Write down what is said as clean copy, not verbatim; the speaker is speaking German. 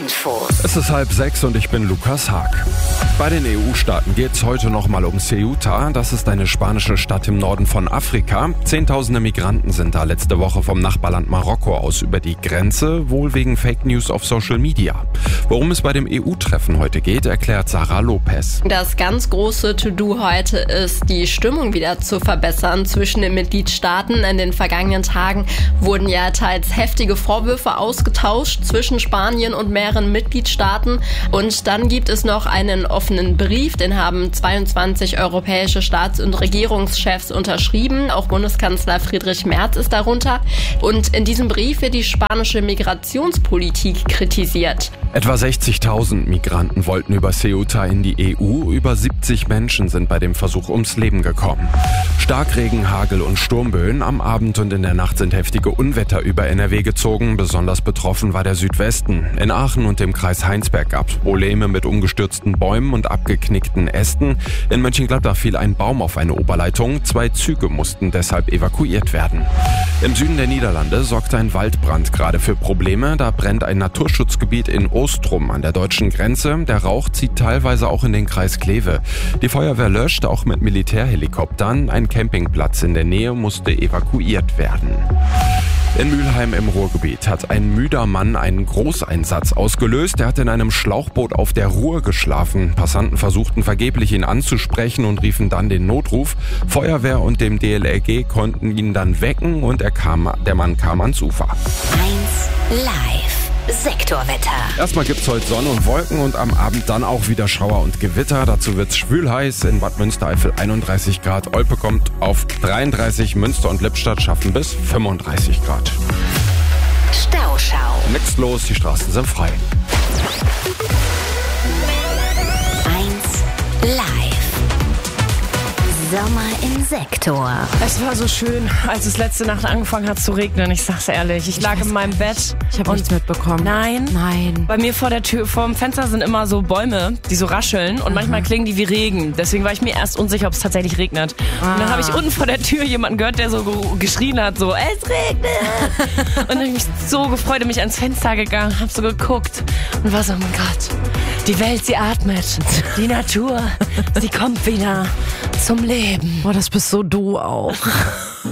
Infos. Es ist 5:30 und ich bin Lukas Haag. Bei den EU-Staaten geht es heute nochmal um Ceuta. Das ist eine spanische Stadt im Norden von Afrika. Zehntausende Migranten sind da letzte Woche vom Nachbarland Marokko aus über die Grenze, wohl wegen Fake News auf Social Media. Worum es bei dem EU-Treffen heute geht, erklärt Sarah Lopez. Das ganz große To-Do heute ist, die Stimmung wieder zu verbessern zwischen den Mitgliedstaaten. In den vergangenen Tagen wurden ja teils heftige Vorwürfe ausgetauscht zwischen Spanien und mehreren Mitgliedstaaten. Und dann gibt es noch einen offenen Brief, den haben 22 europäische Staats- und Regierungschefs unterschrieben. Auch Bundeskanzler Friedrich Merz ist darunter. Und in diesem Brief wird die spanische Migrationspolitik kritisiert. Etwa 60.000 Migranten wollten über Ceuta in die EU. Über 70 Menschen sind bei dem Versuch ums Leben gekommen. Starkregen, Hagel und Sturmböen. Am Abend und in der Nacht sind heftige Unwetter über NRW gezogen. Besonders betroffen war der Südwesten. In Aachen und dem Kreis Heinsberg gab es Probleme mit umgestürzten Bäumen und abgeknickten Ästen. In Mönchengladbach fiel ein Baum auf eine Oberleitung. 2 Züge mussten deshalb evakuiert werden. Im Süden der Niederlande sorgt ein Waldbrand gerade für Probleme. Da brennt ein Naturschutzgebiet in Ostrum an der deutschen Grenze. Der Rauch zieht teilweise auch in den Kreis Kleve. Die Feuerwehr löscht auch mit Militärhelikoptern. Ein Campingplatz in der Nähe musste evakuiert werden. In Mülheim im Ruhrgebiet hat ein müder Mann einen Großeinsatz ausgelöst. Er hat in einem Schlauchboot auf der Ruhr geschlafen. Passanten versuchten vergeblich, ihn anzusprechen und riefen dann den Notruf. Feuerwehr und dem DLRG konnten ihn dann wecken und der Mann kam ans Ufer. 1 Live. Sektorwetter. Erstmal gibt's heute Sonne und Wolken und am Abend dann auch wieder Schauer und Gewitter. Dazu wird's schwül heiß. In Bad Münstereifel 31 Grad. Olpe kommt auf 33. Münster und Lippstadt schaffen bis 35 Grad. Stauschau. Nichts los, die Straßen sind frei. 1 Live. Sommer im Sektor. Es war so schön, als es letzte Nacht angefangen hat zu regnen. Ich sag's ehrlich. Ich lag in meinem Bett. Ich habe nichts mitbekommen. Nein. Bei mir vor der Tür, vor dem Fenster sind immer so Bäume, die so rascheln und manchmal klingen die wie Regen. Deswegen war ich mir erst unsicher, ob es tatsächlich regnet. Und dann habe ich unten vor der Tür jemanden gehört, der so geschrien hat, so, es regnet. Und dann habe ich mich so gefreut und mich ans Fenster gegangen, hab so geguckt und war so, oh mein Gott, die Welt, sie atmet. Die Natur, sie kommt wieder zum Leben. Boah, das bist so du auch.